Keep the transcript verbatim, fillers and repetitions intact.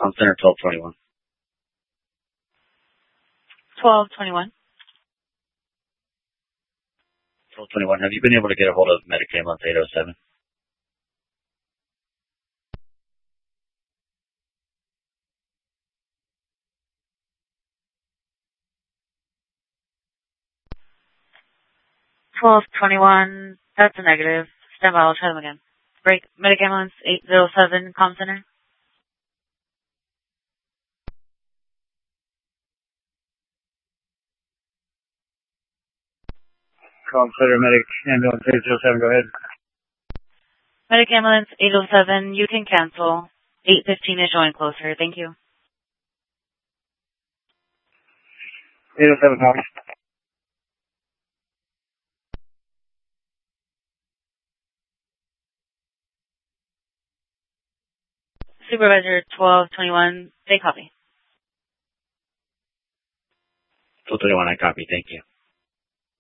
Com Center twelve twenty-one. twelve twenty-one. twelve twenty-one. Have you been able to get a hold of Medic Ambulance eight oh seven? twelve twenty-one. That's a negative. Stand by, I'll try them again. Break. Medic Ambulance eight oh seven, Com Center. Com Center Medic Ambulance eight oh seven, go ahead. Medic Ambulance eight oh seven, you can cancel. eight fifteen is showing closer. Thank you. eight oh seven, copy. Supervisor twelve twenty-one, they copy. twelve twenty-one, I copy. Thank you.